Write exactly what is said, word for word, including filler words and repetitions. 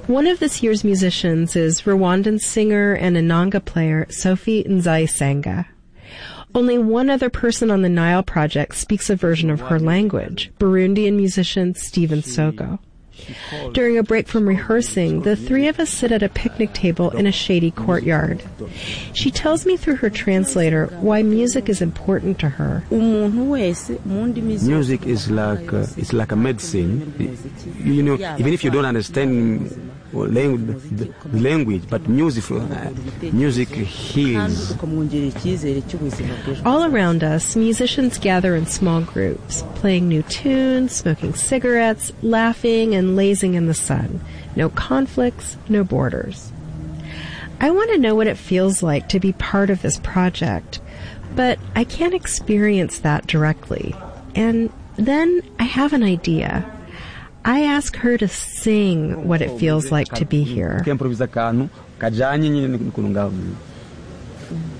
One of this year's musicians is Rwandan singer and Inanga player Sophie Nzayisenga. Only one other person on the Nile project speaks a version of her language, Burundian musician Stephen Soko. During a break from rehearsing, the three of us sit at a picnic table in a shady courtyard. She tells me through her translator why music is important to her. Music is like uh, it's like a medicine. You know, even if you don't understand the language, but music, uh, music heals. All around us, musicians gather in small groups, playing new tunes, smoking cigarettes, laughing and lazing in the sun. No conflicts, no borders. I want to know what it feels like to be part of this project, but I can't experience that directly. And then I have an idea. I ask her to sing what it feels like to be here.